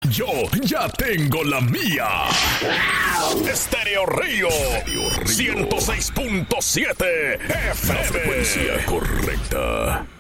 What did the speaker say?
Yo ya tengo la mía. Estéreo Río 106.7 FM. La frecuencia correcta.